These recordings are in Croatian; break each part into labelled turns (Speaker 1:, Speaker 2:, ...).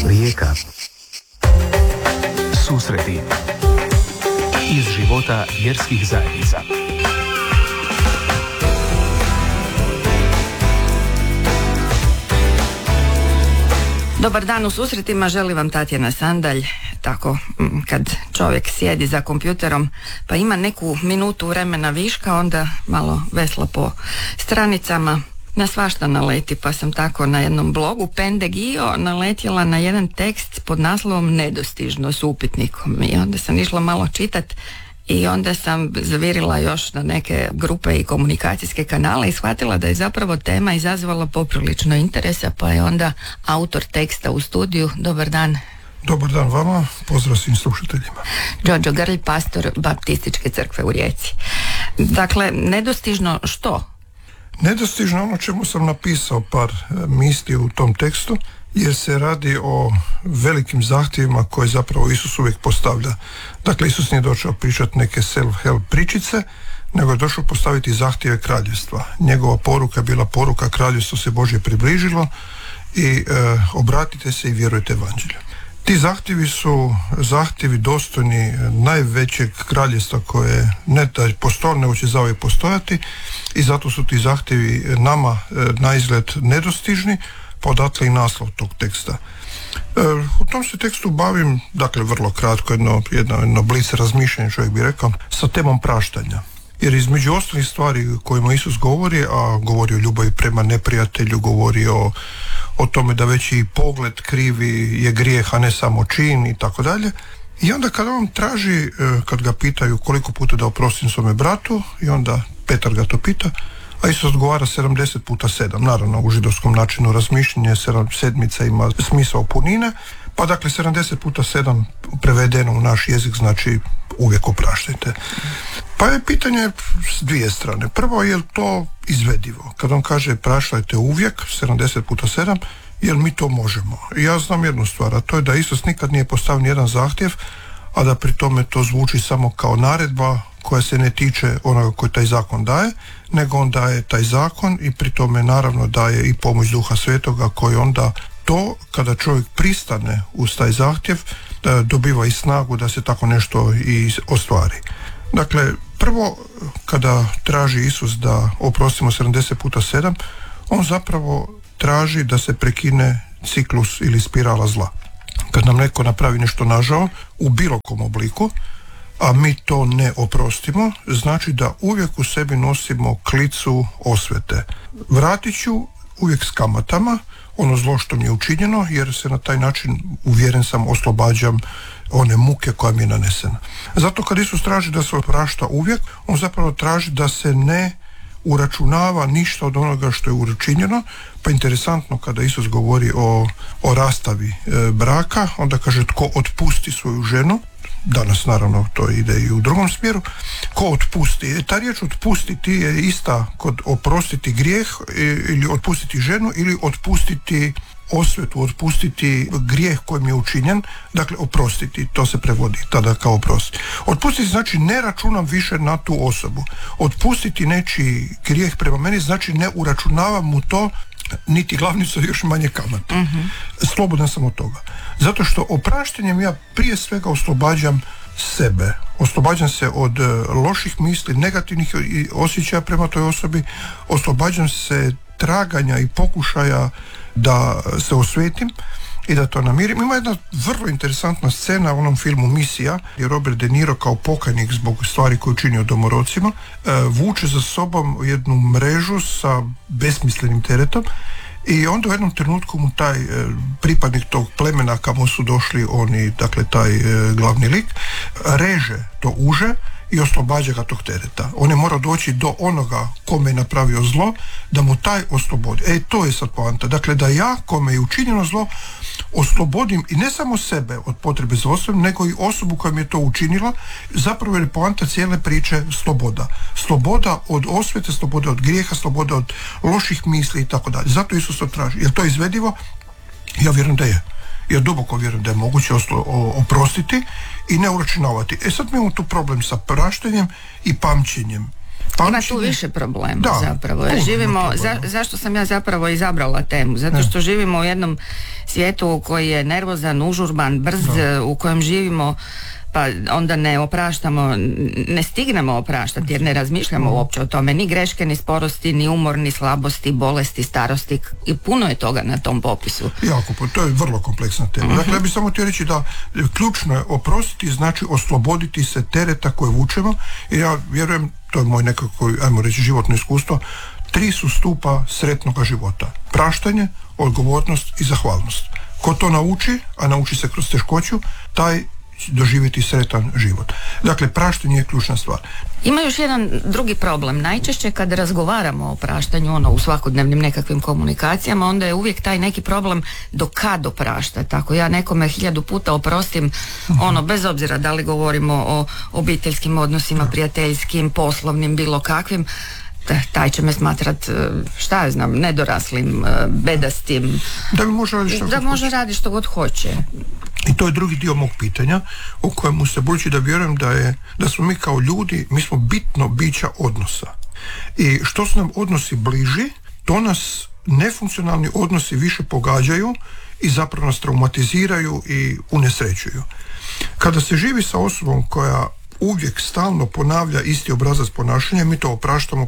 Speaker 1: Rijeka. Susreti iz života vjerskih zajednica.
Speaker 2: Dobar dan, u susretima želi vam Tatjana Sandalj. Tako, kad čovjek sjedi za kompjuterom pa ima neku minutu vremena viška, onda malo vesla po stranicama, na svašta naleti, pa sam tako na jednom blogu Pendegio naletjela na jedan tekst pod naslovom Nedostižno s upitnikom i onda sam išla malo čitat i onda sam zavirila još na neke grupe i komunikacijske kanale i shvatila da je zapravo tema izazvala poprilično interesa, pa je onda autor teksta u studiju. Dobar dan.
Speaker 3: Dobar dan vama, pozdrav svim slušateljima.
Speaker 2: Đorđo Grlj, pastor Baptističke crkve u Rijeci. Dakle, nedostižno što?
Speaker 3: Nedostižno ono čemu sam napisao par misli u tom tekstu, jer se radi o velikim zahtjevima koje zapravo Isus uvijek postavlja. Dakle, Isus nije došao pričati neke self-help pričice, nego je došao postaviti zahtjeve kraljevstva. Njegova poruka je bila poruka kraljevstvo se Božje približilo i obratite se i vjerujte evanđelju. Ti zahtjevi su zahtjevi dostojni najvećeg kraljevstva koje ne da postoje, nego će zauvijek postojati, i zato su ti zahtjevi nama na izgled nedostižni, pa odatle i naslov tog teksta. U tom se tekstu bavim, dakle vrlo kratko, jedno blic razmišljanje, čovjek bi rekao, sa temom praštanja. Jer između ostalih stvari kojima Isus govori, a govori o ljubavi prema neprijatelju, govori o tome da već i pogled krivi je grijeh, a ne samo čin i tako dalje. I onda kada on traži, kad ga pitaju koliko puta da oprostim svome bratu, i onda Petar ga to pita, a Isus odgovara 70 puta 7. Naravno, u židovskom načinu razmišljanja sedmica ima smisao punine, pa dakle 70 puta 7 prevedeno u naš jezik znači uvijek opraštajte. Pa je pitanje s dvije strane. Prvo, je li to izvedivo? Kad on kaže praštajte uvijek 70 puta 7, jel mi to možemo? I ja znam jednu stvar, a to je da Isus nikad nije postavio nijedan zahtjev, a da pri tome to zvuči samo kao naredba koja se ne tiče onoga koji taj zakon daje, nego on daje taj zakon i pri tome naravno daje i pomoć Duha Svetoga koji onda to, kada čovjek pristane uz taj zahtjev, dobiva i snagu da se tako nešto i ostvari. Dakle, prvo, kada traži Isus da oprostimo 70 puta 7, on zapravo traži da se prekine ciklus ili spirala zla. Kad nam neko napravi nešto nažao u bilo kom obliku, a mi to ne oprostimo, znači da uvijek u sebi nosimo klicu osvete. Vratit ću uvijek s kamatama ono zlo što mi je učinjeno, jer se na taj način, uvjeren sam, oslobađam one muke koja mi je nanesena. Zato kad Isus traži da se oprašta uvijek, on zapravo traži da se ne uračunava ništa od onoga što je učinjeno. Pa interesantno, kada Isus govori o rastavi braka, onda kaže tko otpusti svoju ženu, danas naravno to ide i u drugom smjeru, ko otpusti. Ta riječ otpustiti je ista kod oprostiti grijeh ili otpustiti ženu ili otpustiti osvetu, otpustiti grijeh kojim je učinjen, dakle oprostiti, to se prevodi tada kao oprosti. Otpustiti znači ne računam više na tu osobu. Otpustiti nečiji grijeh prema meni znači ne uračunavam mu to, niti glavnicu, još manje kamata. Slobodan sam od toga. Zato što opraštanjem ja prije svega oslobađam sebe. Oslobađam se od loših misli, negativnih osjećaja prema toj osobi, oslobađam se traganja i pokušaja da se osvetim i da to namirim. Ima jedna vrlo interesantna scena u onom filmu Misija, gdje Robert De Niro kao pokajnik zbog stvari koje učinio domorocima vuče za sobom jednu mrežu sa besmislenim teretom i onda u jednom trenutku mu taj pripadnik tog plemena kamo su došli oni, dakle taj glavni lik, reže to uže i oslobađa ga tog tereta. On je morao doći do onoga kome je napravio zlo, da mu taj oslobodi. To je sad poanta. Dakle, da ja, kome je učinjeno zlo, oslobodim i ne samo sebe od potrebe za osobom, nego i osobu koja mi je to učinila. Zapravo je poanta cijele priče sloboda. Sloboda od osvete, sloboda od grijeha, sloboda od loših misli i tako dalje. Zato Isus to traži. Je li to izvedivo? Ja vjerujem da je. Ja duboko vjerujem da je moguće oprostiti i ne uračunavati. Sad mi imamo tu problem sa praštanjem i pamćenjem.
Speaker 2: Ima tu više problema zapravo. Živimo, zašto sam ja zapravo izabrala temu? Zato što živimo u jednom svijetu koji je nervozan, užurban, brz, u kojem živimo, pa onda ne opraštamo, ne stignemo opraštati jer ne razmišljamo uopće o tome, ni greške, ni sporosti, ni umor, ni slabosti, bolesti, starosti, i puno je toga na tom popisu.
Speaker 3: Jako, to je vrlo kompleksna tema. Dakle, ja bih samo htio reći da ključno je oprostiti, znači osloboditi se tereta koje vučemo, i ja vjerujem, to je moj nekako, ajmo reći, životno iskustvo, 3 su stupa sretnoga života: praštanje, odgovornost i zahvalnost. Ko to nauči, a nauči se kroz teškoću, taj doživjeti sretan život. Dakle, praštanje je ključna stvar.
Speaker 2: Ima još jedan drugi problem. Najčešće kad razgovaramo o praštanju, u svakodnevnim nekakvim komunikacijama, onda je uvijek taj neki problem do kad opraštati. Ako ja nekome 1000 puta oprostim, bez obzira da li govorimo o obiteljskim odnosima, prijateljskim, poslovnim, bilo kakvim, taj će me smatrat, šta ja znam, nedoraslim, bedastim, da može raditi što god hoće.
Speaker 3: I to je drugi dio mog pitanja, u kojemu se, budući da vjerujem da smo mi kao ljudi, mi smo bitno bića odnosa. I što su nam odnosi bliži, to nas nefunkcionalni odnosi više pogađaju i zapravo nas traumatiziraju i unesrećuju. Kada se živi sa osobom koja uvijek stalno ponavlja isti obrazac ponašanja, mi to opraštamo.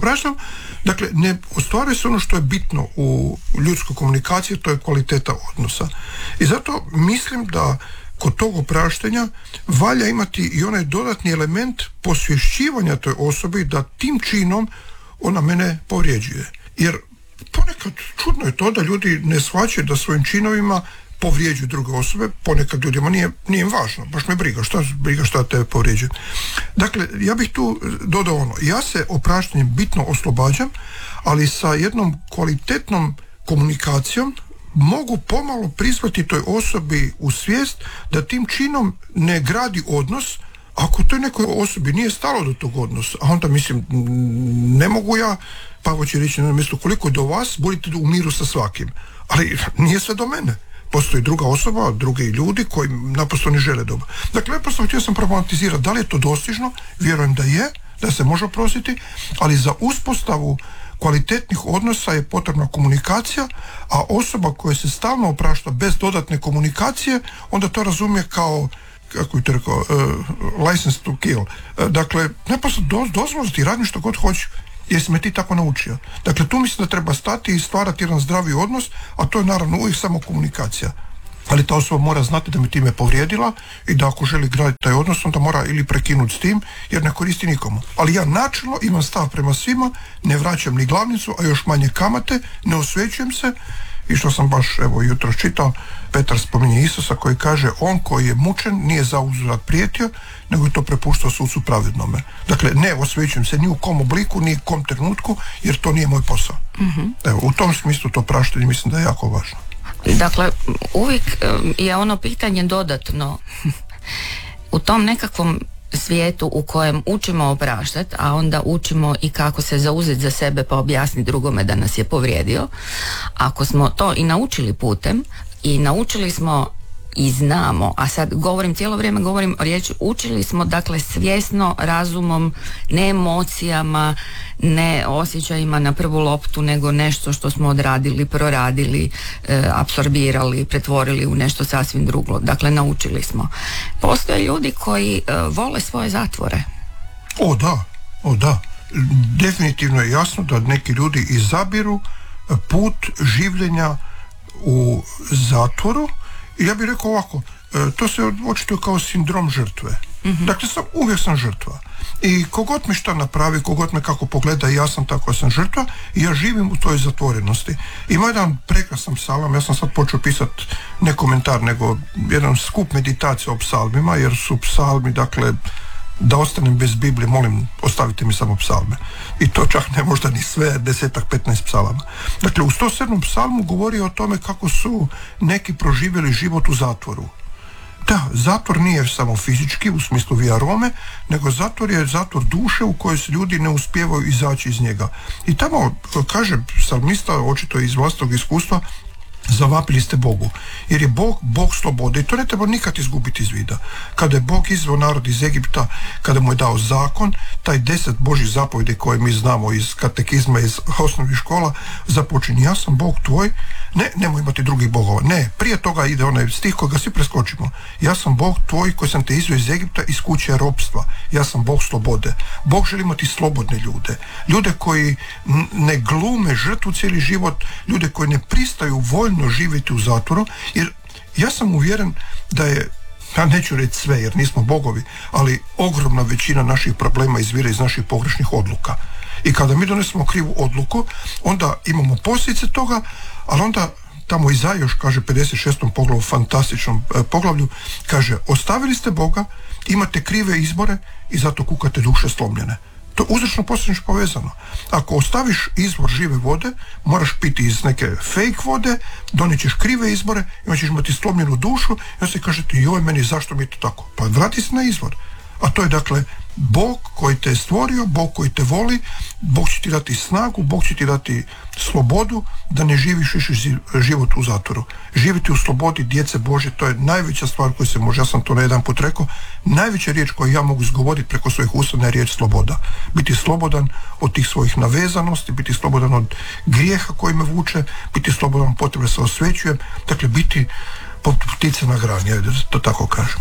Speaker 3: Dakle, ne ostvaruje se ono što je bitno u ljudskoj komunikaciji, to je kvaliteta odnosa. I zato mislim da kod tog opraštanja valja imati i onaj dodatni element posvješćivanja toj osobi da tim činom ona mene povrijeđuje. Jer ponekad čudno je to da ljudi ne shvaćaju da svojim činovima povrijeđuju druge osobe, ponekad ljudima nije im važno, baš me briga šta tebe povrijeđuje. Dakle, ja bih tu dodao ja se opraštanjem bitno oslobađam, ali sa jednom kvalitetnom komunikacijom mogu pomalo prizvati toj osobi u svijest da tim činom ne gradi odnos. Ako toj nekoj osobi nije stalo do tog odnosa, a onda mislim, ne mogu ja, Pavo će reći na mjestu, koliko do vas, budite u miru sa svakim, ali nije sve do mene. Postoji druga osoba, drugi ljudi koji naprosto ne žele dobro. Dakle, naprosto htio sam problematizirati da li je to dostižno, vjerujem da je, da se može oprostiti, ali za uspostavu kvalitetnih odnosa je potrebna komunikacija, a osoba koja se stalno oprašta bez dodatne komunikacije, onda to razumije kao, kako bi to rekao, license to kill. Dakle, naprosto dozvoliti, radim što god hoću, jer si me ti tako naučio. Dakle, tu mislim da treba stati i stvarati jedan zdravi odnos, a to je naravno uvijek samo komunikacija. Ali ta osoba mora znati da mi time povrijedila i da ako želi graditi taj odnos, onda mora ili prekinuti s tim, jer ne koristi nikomu. Ali ja načelno imam stav prema svima, ne vraćam ni glavnicu, a još manje kamate, ne osvećujem se. I što sam baš, jutro čitao, Petar spominje Isusa koji kaže, on koji je mučen nije za uzvrat prijetio, nego je to prepuštao sucu pravednome. Dakle, ne osvećujem se ni u kom obliku, ni u kom trenutku, jer to nije moj posao. Evo, u tom smislu to praštanje mislim da je jako važno.
Speaker 2: Dakle, uvijek je ono pitanje dodatno u tom nekakvom svijetu u kojem učimo opraštati, a onda učimo i kako se zauzeti za sebe pa objasniti drugome da nas je povrijedio. Ako smo to i naučili putem i naučili smo i znamo, a sad cijelo vrijeme govorim o riječi učili smo, dakle svjesno, razumom, ne emocijama, ne osjećajima na prvu loptu, nego nešto što smo odradili, proradili, apsorbirali, pretvorili u nešto sasvim drugo. Dakle, naučili smo. Postoje ljudi koji vole svoje zatvore.
Speaker 3: O da. Definitivno je jasno da neki ljudi izabiru put življenja u zatvoru. I ja bih rekao ovako, to se očituje kao sindrom žrtve. Dakle, uvijek sam žrtva. I kogod mi šta napravi, kogod me kako pogleda, ja sam tako, sam žrtva i ja živim u toj zatvorenosti. Ima jedan prekrasan psalam, ja sam sad počeo pisati ne komentar, nego jedan skup meditacija o psalmima, jer su psalmi, dakle, da ostanem bez Biblije, molim, ostavite mi samo psalme. I to čak ne možda ni sve, 10-15 psalama. Dakle, u 107. psalmu govori o tome kako su neki proživjeli život u zatvoru. Da, zatvor nije samo fizički, u smislu via Rome, nego zatvor je zatvor duše u kojoj se ljudi ne uspijevaju izaći iz njega. I tamo, kaže psalmista, očito iz vlastnog iskustva, Zavapili ste Bogu, jer je Bog slobode i to ne treba nikad izgubiti iz vida. Kada je Bog izveo narod iz Egipta, kada mu je dao zakon, taj 10 Božjih zapovjedi koje mi znamo iz katekizma, iz osnovnih škola, započinje: ja sam Bog tvoj, nemoj imati drugih bogova. Ne, prije toga ide onaj stih kojega svi preskočimo: ja sam Bog tvoj koji sam te izveo iz Egipta, iz kuće ropstva. Ja sam Bog slobode. Bog želi imati slobodne ljude koji ne glume žrtvu cijeli život, ljude koji ne pristaju voljno živjeti u zatvoru, jer ja sam uvjeren da je, ja neću reći sve jer nismo bogovi, ali ogromna većina naših problema izvire iz naših pogrešnih odluka. I kada mi donesemo krivu odluku, onda imamo posljedice toga, ali onda tamo Izaja još kaže 56. poglavlju, fantastičnom poglavlju, kaže: ostavili ste Boga, imate krive izbore i zato kukate duše slomljene. To je uzročno posljedično povezano. Ako ostaviš izvor žive vode, moraš piti iz neke fake vode, donijet ćeš krive izbore, imat ćeš imati slomljenu dušu i onda se kažete: joj meni, zašto mi je to tako? Pa vrati se na izvor. A to je dakle Bog koji te je stvorio, Bog koji te voli, Bog će ti dati snagu, Bog će ti dati slobodu da ne živiš više život u zatvoru. Živjeti u slobodi djece Božje, to je najveća stvar koja se može. Ja sam to na jedan put rekao, najveća riječ koju ja mogu izgovoriti preko svojih usta je riječ sloboda. Biti slobodan od tih svojih navezanosti, biti slobodan od grijeha koji me vuče, biti slobodan od potrebe se osvećujem, dakle biti ptice na grani, ja to tako kažem.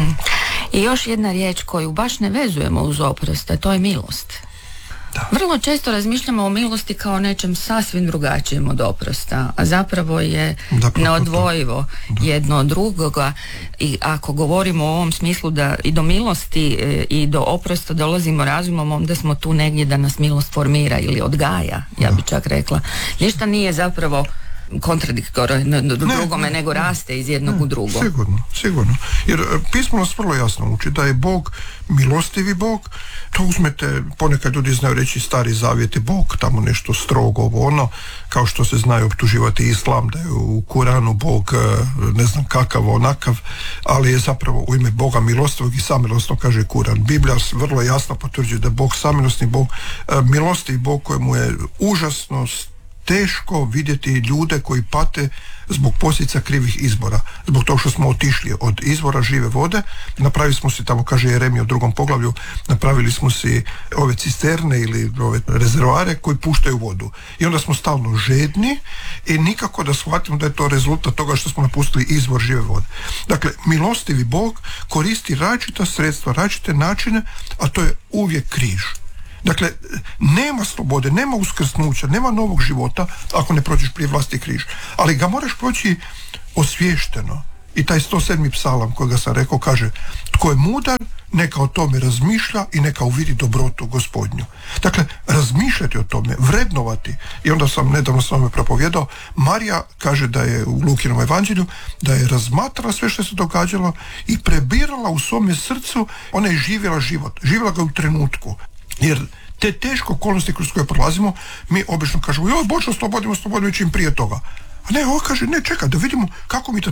Speaker 2: I još jedna riječ koju baš ne vezujemo uz oprost, a to je milost. Da. Vrlo često razmišljamo o milosti kao nečem sasvim drugačijem od oprosta, a zapravo je neodvojivo jedno od drugoga. I ako govorimo u ovom smislu da i do milosti i do oprosta dolazimo razumom, onda smo tu negdje da nas milost formira ili odgaja, ja bi čak rekla. Ništa nije zapravo kontradiktorno drugome, nego raste iz jednog u drugo.
Speaker 3: Sigurno. Jer pismo nas vrlo jasno uči da je Bog milostivi Bog. To uzmete, ponekad ljudi znaju reći Stari Zavjet je Bog, tamo nešto strogo, ono, kao što se znaju optuživati Islam, da je u Kuranu Bog ne znam kakav, onakav, ali je zapravo u ime Boga milostivog i samilosnog, kaže Kuran. Biblija vrlo jasno potvrđuje da je Bog samilosni Bog, milostivi Bog kojemu je užasno teško vidjeti ljude koji pate zbog posljedica krivih izbora, zbog toga što smo otišli od izvora žive vode. Napravili smo si, tamo kaže Jeremija u 2. poglavlju, napravili smo si ove cisterne ili ove rezervoare koji puštaju vodu. I onda smo stalno žedni i nikako da shvatimo da je to rezultat toga što smo napustili izvor žive vode. Dakle, milostivi Bog koristi različita sredstva, različite načine, a to je uvijek križ. Dakle, nema slobode, nema uskrsnuća, nema novog života ako ne prođeš prije vlasti križ. Ali ga moraš proći osviješteno. I taj 107. psalam kojega sam rekao kaže: tko je mudar, neka o tome razmišlja i neka uvidi dobrotu Gospodnju. Dakle, razmišljati o tome, vrednovati. I onda sam nedavno s vama propovijedao, Marija kaže da je u Lukinom evanđelju, da je razmatrala sve što se događalo i prebirala u svome srcu, ona je živjela život, živjela ga u trenutku. Jer te teške okolnosti kroz koje prolazimo, mi obično kažemo: joj Bože, oslobodimo čim prije toga. A ne, ovo kaže: ne, čekaj, da vidimo kako mi to